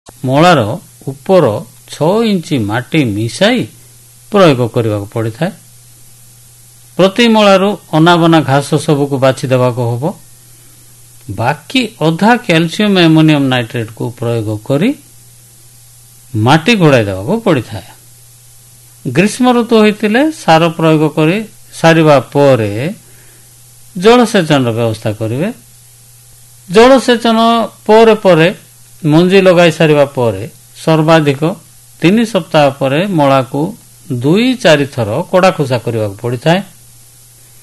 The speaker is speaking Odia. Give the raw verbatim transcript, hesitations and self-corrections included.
ମଳାର ଉପର ଛଅ ଇଞ୍ଚି ମାଟି ମିଶାଇ ପ୍ରୟୋଗ କରିବାକୁ ପଡ଼ିଥାଏ। ପ୍ରତି ମଳାରୁ ଅନାବନା ଘାସ ସବୁକୁ ବାଛି ଦେବାକୁ ହେବ। ବାକି ଅଧା କ୍ୟାଲସିୟମ ଆମୋନିୟମ ନାଇଟ୍ରେଟକୁ ପ୍ରୟୋଗ କରି ମାଟି ଘୋଡ଼ାଇ ଦେବାକୁ ପଡ଼ିଥାଏ। ଗ୍ରୀଷ୍ମ ଋତୁ ହୋଇଥିଲେ ସାର ପ୍ରୟୋଗ କରି ସାରିବା ପରେ ଜଳସେଚନର ବ୍ୟବସ୍ଥା କରିବେ। ଜଳସେଚନ ପରେ ପରେ ମଞ୍ଜି ଲଗାଇ ସାରିବା ପରେ ସର୍ବାଧିକ ତିନି ସପ୍ତାହ ପରେ ମଳାକୁ ଦୁଇ ଚାରି ଥର କଡ଼ା ଖୋସା କରିବାକୁ ପଡ଼ିଥାଏ।